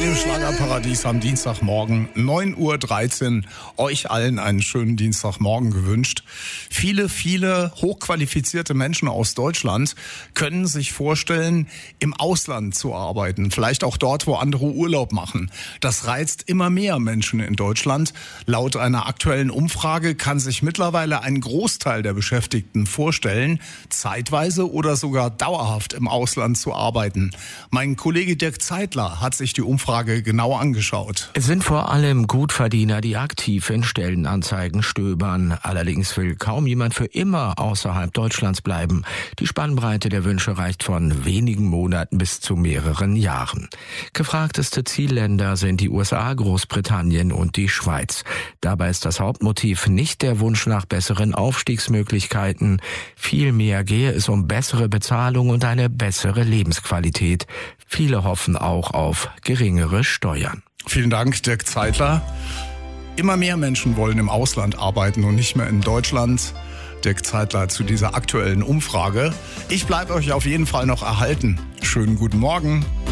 Radio Schlagerparadies am Dienstagmorgen, 9:13 Uhr. Euch allen einen schönen Dienstagmorgen gewünscht. Viele hochqualifizierte Menschen aus Deutschland können sich vorstellen, im Ausland zu arbeiten. Vielleicht auch dort, wo andere Urlaub machen. Das reizt immer mehr Menschen in Deutschland. Laut einer aktuellen Umfrage kann sich mittlerweile ein Großteil der Beschäftigten vorstellen, zeitweise oder sogar dauerhaft im Ausland zu arbeiten. Mein Kollege Dirk Zeitler hat sich die Umfrage genau angeschaut. Es sind vor allem Gutverdiener, die aktiv in Stellenanzeigen stöbern. Allerdings will kaum jemand für immer außerhalb Deutschlands bleiben. Die Spannbreite der Wünsche reicht von wenigen Monaten bis zu mehreren Jahren. Gefragteste Zielländer sind die USA, Großbritannien und die Schweiz. Dabei ist das Hauptmotiv nicht der Wunsch nach besseren Aufstiegsmöglichkeiten. Vielmehr gehe es um bessere Bezahlung und eine bessere Lebensqualität. Viele hoffen auch auf geringere Steuern. Vielen Dank, Dirk Zeitler. Immer mehr Menschen wollen im Ausland arbeiten und nicht mehr in Deutschland. Dirk Zeitler zu dieser aktuellen Umfrage. Ich bleibe euch auf jeden Fall noch erhalten. Schönen guten Morgen.